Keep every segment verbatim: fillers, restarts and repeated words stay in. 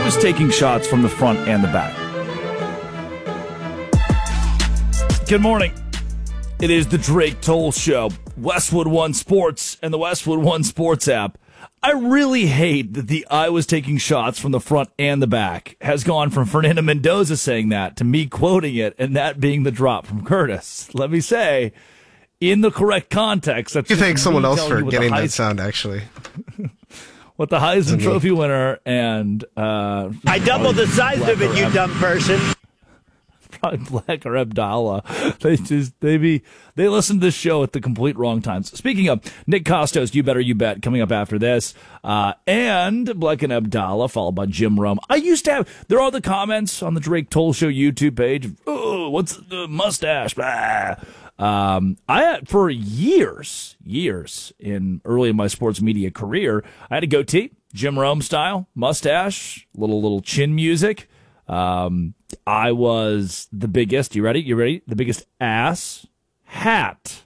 was taking shots from the front and the back. Good morning. It is the Drake Toll Show, Westwood One Sports, and the Westwood One Sports app. I really hate that the I was taking shots from the front and the back has gone from Fernando Mendoza saying that to me quoting it and that being the drop from Curtis. Let me say, in the correct context, that's you thank someone else for getting Heis- that sound, actually. What the Heisman Trophy winner and uh, I doubled the size of it, you dumb person. Probably Black or Abdallah. They just they be they listen to this show at the complete wrong times. Speaking of Nick Costos, You Better You Bet, coming up after this, uh, and Black and Abdallah, followed by Jim Rome. I used to have there are the comments on the Drake Toll Show YouTube page. Oh, what's the mustache? Blah. Um, I had for years, years in early in my sports media career, I had a goatee, Jim Rome style, mustache, little little chin music. Um, I was the biggest. You ready? You ready? The biggest ass hat.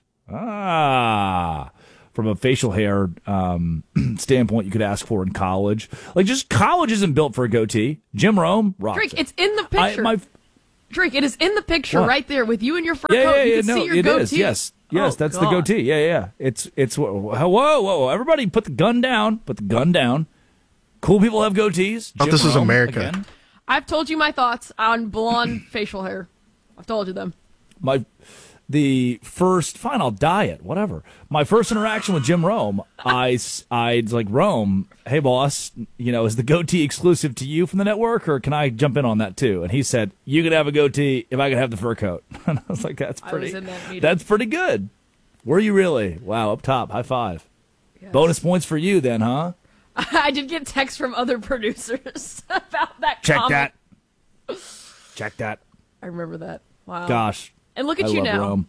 Ah, from a facial hair um, standpoint, you could ask for in college. Like, just college isn't built for a goatee. Jim Rome, rocks Drake, it. it's in the I, picture. my, Drake, it is in the picture What? right there with you and your fur yeah, coat. yeah, you yeah, can no, see your it goatee. is. Yes, yes, Oh, that's God. the goatee. Yeah, yeah, yeah. It's it's whoa, whoa, whoa. Everybody, put the gun down. Put the gun down. Cool people have goatees. Thought Jim this was Rome, America. again. I've told you my thoughts on blonde facial hair. I've told you them. My the first fine, I'll dye it, whatever. My first interaction with Jim Rome, I I like Rome. Hey, boss, you know, is the goatee exclusive to you from the network, or can I jump in on that too? And he said, you could have a goatee if I could have the fur coat. And I was like, that's I pretty. was in that meeting. That's pretty good. Were you really? Wow, up top, high five. Yes. Bonus points for you then, huh? I did get texts from other producers about that Check comment. that. Check that. I remember that. Wow. Gosh. And look at I you love now. Rome.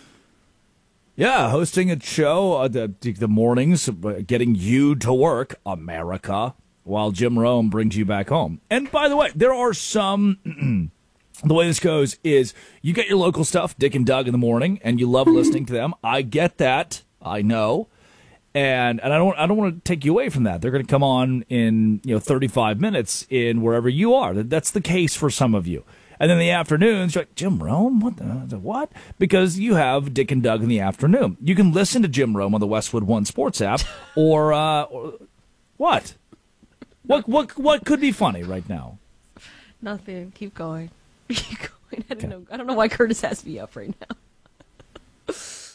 Yeah, hosting a show, uh, the, the mornings, uh, getting you to work, America, while Jim Rome brings you back home. And by the way, there are some, the way this goes is you get your local stuff, Dick and Doug in the morning, and you love listening to them. I get that. I know. And and I don't I don't want to take you away from that. They're going to come on in, you know, thirty-five minutes in wherever you are. That's the case for some of you. And then in the afternoons, you're like, Jim Rome? What the, what? Because you have Dick and Doug in the afternoon. You can listen to Jim Rome on the Westwood One Sports app, or, uh, or what? What what what could be funny right now? Nothing. Keep going. Keep going. I don't know. I don't know why Curtis has me up right now.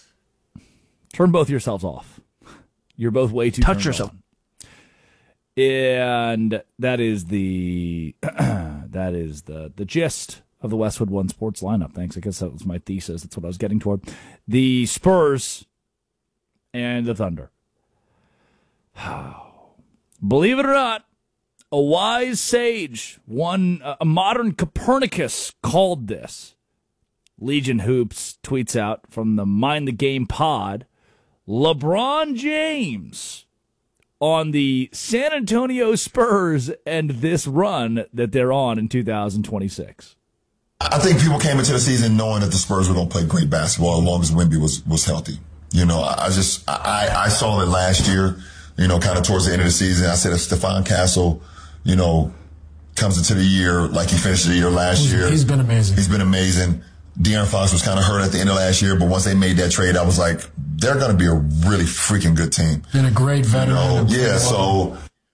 Turn both yourselves off. You're both way too Touch turned yourself. on. And that is the that is the the gist of the Westwood One Sports lineup. Thanks. I guess that was my thesis. That's what I was getting toward. The Spurs and the Thunder. Believe it or not, a wise sage, one a modern Copernicus called this. Legion Hoops tweets out from the Mind the Game pod, LeBron James on the San Antonio Spurs and this run that they're on in two thousand twenty-six. I think people came into the season knowing that the Spurs were going to play great basketball as long as Wemby was, was healthy. You know, I just, I, I saw it last year, you know, kind of towards the end of the season. I said if Stephon Castle, you know, comes into the year like he finished the year last he's, year. He's been amazing. He's been amazing. De'Aaron Fox was kind of hurt at the end of last year, but once they made that trade, I was like, they're going to be a really freaking good team. Been a great veteran. You know? Yeah, so.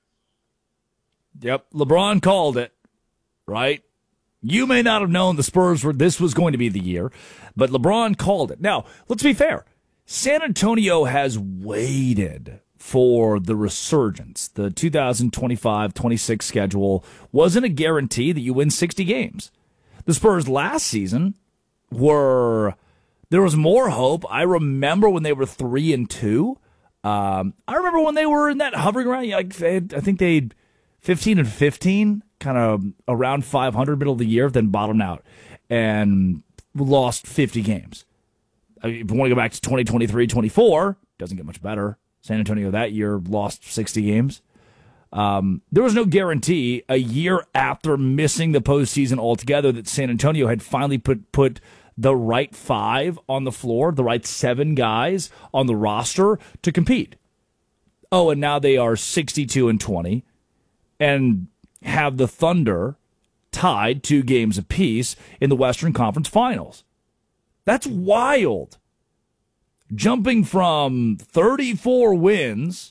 Yep, LeBron called it, right? You may not have known the Spurs were, this was going to be the year, but LeBron called it. Now, let's be fair. San Antonio has waited for the resurgence. The two thousand twenty-five twenty-six schedule wasn't a guarantee that you win sixty games. The Spurs last season were, there was more hope. I remember when they were three and two. Um, I remember when they were in that hovering around. Like they had, I think they fifteen and fifteen, kind of around five hundred middle of the year, then bottomed out and lost fifty games. I mean, if you want to go back to twenty twenty-three twenty-four, doesn't get much better. San Antonio that year lost sixty games. Um, there was no guarantee a year after missing the postseason altogether that San Antonio had finally put put the right five on the floor, the right seven guys on the roster to compete. Oh, and now they are sixty-two and twenty. And have the Thunder tied two games apiece in the Western Conference Finals. That's wild. Jumping from thirty-four wins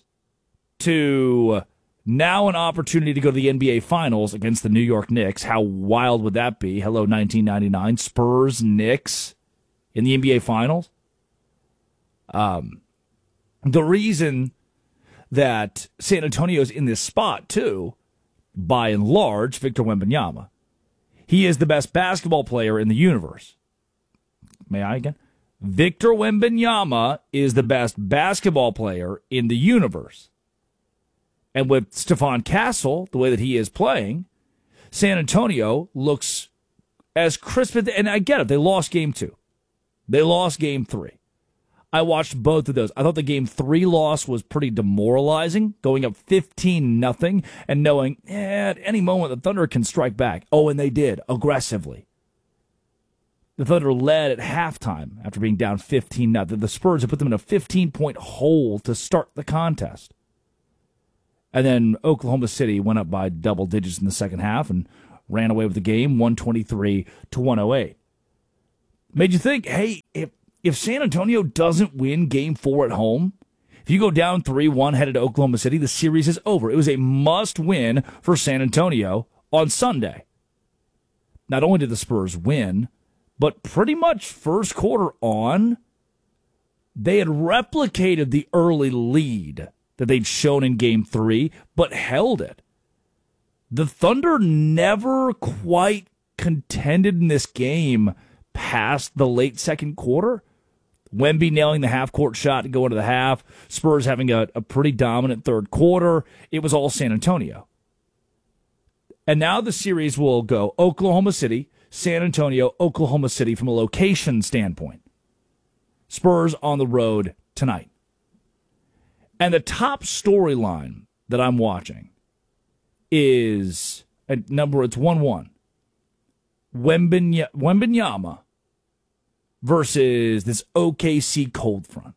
to now an opportunity to go to the N B A Finals against the New York Knicks. How wild would that be? Hello, nineteen ninety-nine. Spurs, Knicks in the N B A Finals. Um, the reason that San Antonio's in this spot, too, by and large, Victor Wembanyama. He is the best basketball player in the universe. May I again? Victor Wembanyama is the best basketball player in the universe. And with Stephon Castle, the way that he is playing, San Antonio looks as crisp as, and I get it, they lost game two. They lost game three. I watched both of those. I thought the game three loss was pretty demoralizing, going up fifteen nothing and knowing eh, at any moment the Thunder can strike back. Oh, and they did, aggressively. The Thunder led at halftime after being down fifteen nothing. The Spurs had put them in a fifteen-point hole to start the contest. And then Oklahoma City went up by double digits in the second half and ran away with the game, one twenty-three to one oh eight. Made you think, hey, if If San Antonio doesn't win game four at home, if you go down three one headed to Oklahoma City, the series is over. It was a must-win for San Antonio on Sunday. Not only did the Spurs win, but pretty much first quarter on, they had replicated the early lead that they'd shown in game three, but held it. The Thunder never quite contended in this game past the late second quarter. Wemby nailing the half-court shot to go into the half. Spurs having a, a pretty dominant third quarter. It was all San Antonio. And now the series will go Oklahoma City, San Antonio, Oklahoma City from a location standpoint. Spurs on the road tonight. And the top storyline that I'm watching is, at number, it's one one. Wembany- Wembanyama versus this O K C cold front.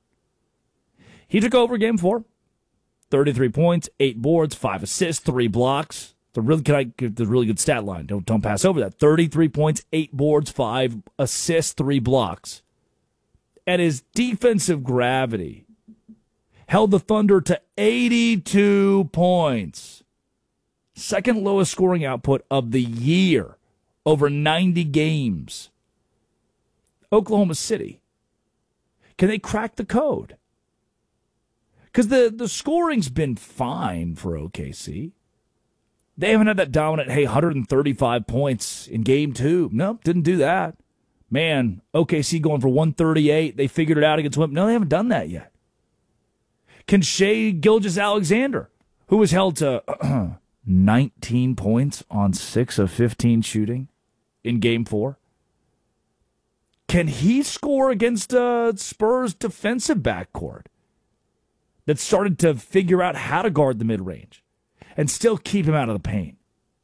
He took over game four. thirty-three points, eight boards, five assists, three blocks. The really, can I give the really good stat line? Don't don't pass over that. thirty-three points, eight boards, five assists, three blocks. And his defensive gravity held the Thunder to eighty-two points. Second lowest scoring output of the year. Over ninety games. Oklahoma City. Can they crack the code? Because the, the scoring's been fine for O K C. They haven't had that dominant, hey, one hundred thirty-five points in game two. Nope, didn't do that. Man, O K C going for one thirty-eight. They figured it out against Wimp. No, they haven't done that yet. Can Shai Gilgeous-Alexander, who was held to nineteen points on six of fifteen shooting in game four, can he score against uh, Spurs' defensive backcourt that started to figure out how to guard the mid-range and still keep him out of the paint?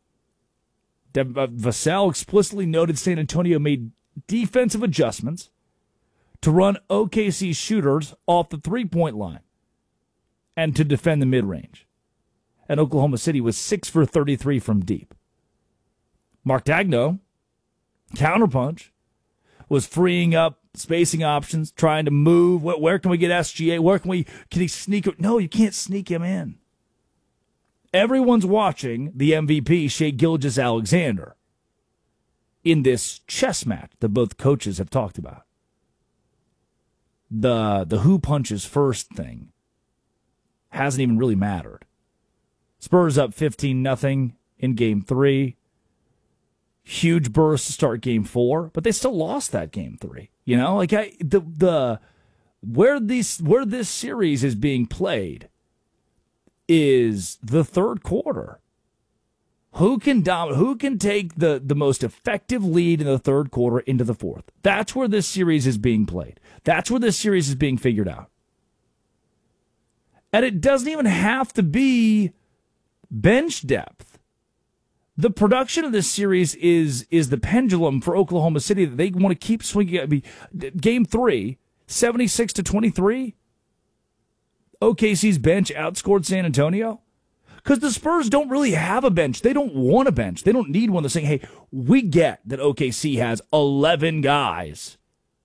De- uh, Vassell explicitly noted San Antonio made defensive adjustments to run O K C shooters off the three-point line and to defend the mid-range. And Oklahoma City was six for thirty-three from deep. Mark Daigneault, counterpunch, was freeing up spacing options, trying to move. Where, where can we get S G A? Where can we, can he sneak? No, you can't sneak him in. Everyone's watching the M V P, Shai Gilgeous-Alexander, in this chess match that both coaches have talked about. The, the who punches first thing hasn't even really mattered. Spurs up fifteen nothing in game three. Huge burst to start game four, but they still lost that game three. You know, like I, the the where these where this series is being played is the third quarter. Who can dom- Who can take the, the most effective lead in the third quarter into the fourth? That's where this series is being played. That's where this series is being figured out. And it doesn't even have to be bench depth. The production of this series is is the pendulum for Oklahoma City that they want to keep swinging. I mean, game three, seventy-six to twenty-three. O K C's bench outscored San Antonio. Because the Spurs don't really have a bench. They don't want a bench. They don't need one that's saying, hey, we get that O K C has eleven guys,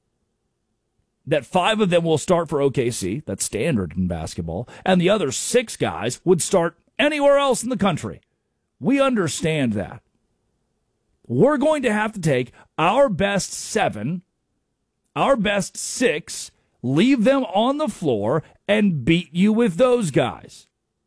that five of them will start for O K C. That's standard in basketball. And the other six guys would start anywhere else in the country. We understand that. We're going to have to take our best seven, our best six, leave them on the floor, and beat you with those guys.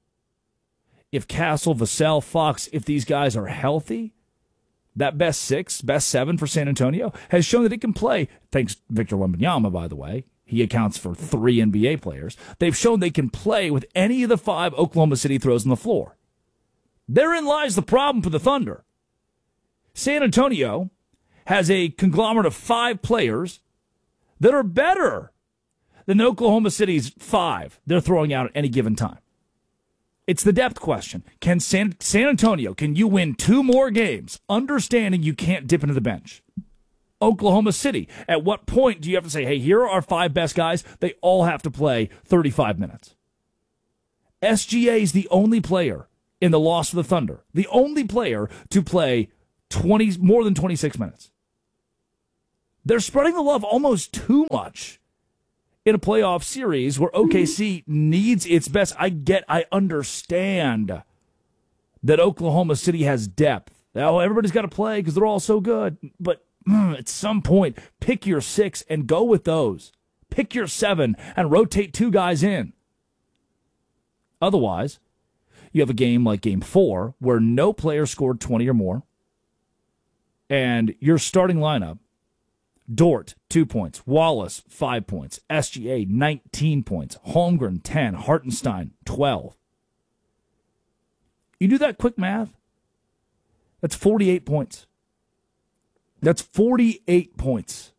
If Castle, Vassell, Fox, if these guys are healthy, that best six, best seven for San Antonio has shown that it can play, thanks to Victor Wembanyama, by the way. He accounts for three N B A players. They've shown they can play with any of the five Oklahoma City throws on the floor. Therein lies the problem for the Thunder. San Antonio has a conglomerate of five players that are better than Oklahoma City's five they're throwing out at any given time. It's the depth question. Can San, San Antonio, can you win two more games, understanding you can't dip into the bench? Oklahoma City, at what point do you have to say, hey, here are our five best guys, they all have to play thirty-five minutes? S G A is the only player in the loss of the Thunder, the only player to play twenty more than twenty-six minutes. They're spreading the love almost too much in a playoff series where O K C needs its best. I get, I understand that Oklahoma City has depth. Now, everybody's got to play because they're all so good. But mm, at some point, pick your six and go with those. Pick your seven and rotate two guys in. Otherwise, you have a game like game four where no player scored twenty or more. And your starting lineup, Dort, two points. Wallace, five points. S G A, nineteen points. Holmgren, ten. Hartenstein, twelve. You do that quick math, that's forty-eight points. That's forty-eight points.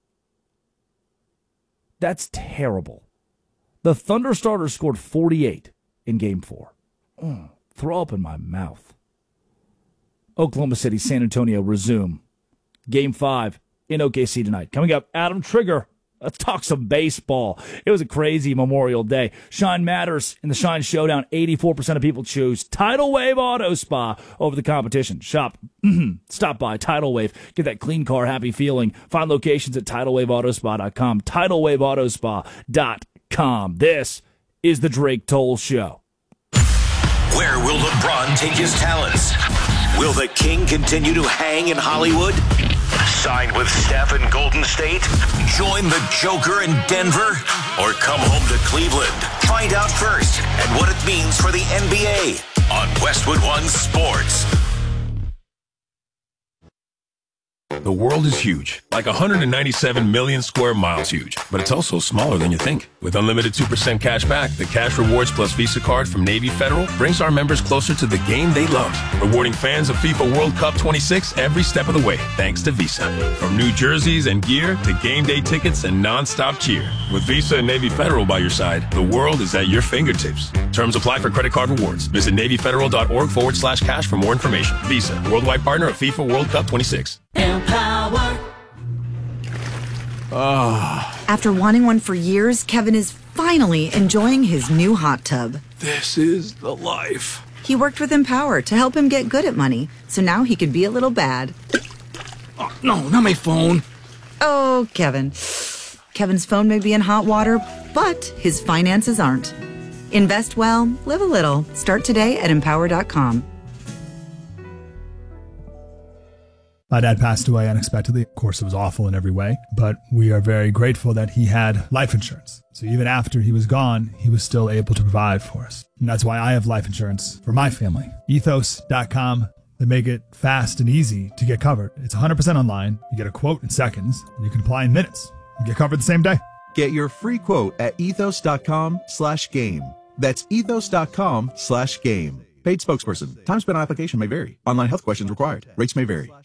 That's terrible. The Thunder starters scored forty-eight in game four. Mm, throw up in my mouth. Oklahoma City, San Antonio resume. Game five. In O K C tonight. Coming up, Adam Trigger. Let's talk some baseball. It was a crazy Memorial Day. Shine matters in the Shine Showdown. eighty-four percent of people choose Tidal Wave Auto Spa over the competition. Shop, stop by Tidal Wave. Get that clean car, happy feeling. Find locations at tidal wave auto spa dot com. tidal wave auto spa dot com. This is the Drake Toll Show. Where will LeBron take his talents? Will the King continue to hang in Hollywood? Sign with Steph in Golden State? Join the Joker in Denver? Or come home to Cleveland? Find out first and what it means for the N B A on Westwood One Sports. The world is huge, like one hundred ninety-seven million square miles huge, but it's also smaller than you think. With unlimited two percent cash back, the Cash Rewards Plus Visa card from Navy Federal brings our members closer to the game they love, rewarding fans of FIFA World Cup twenty-six every step of the way, thanks to Visa. From new jerseys and gear to game day tickets and non-stop cheer. With Visa and Navy Federal by your side, the world is at your fingertips. Terms apply for credit card rewards. Visit NavyFederal.org forward slash cash for more information. Visa, worldwide partner of FIFA World Cup twenty-six. Empower. Oh. After wanting one for years, Kevin is finally enjoying his new hot tub. This is the life. He worked with Empower to help him get good at money, so now he could be a little bad. Oh, no, not my phone. Oh, Kevin. Kevin's phone may be in hot water, but his finances aren't. Invest well, live a little. Start today at empower dot com. My dad passed away unexpectedly. Of course, it was awful in every way, but we are very grateful that he had life insurance. So even after he was gone, he was still able to provide for us. And that's why I have life insurance for my family. ethos dot com. They make it fast and easy to get covered. It's one hundred percent online. You get a quote in seconds, and you can apply in minutes. You get covered the same day. Get your free quote at ethos dot com slash game. That's ethos dot com slash game. Paid spokesperson. Time spent on application may vary. Online health questions required. Rates may vary.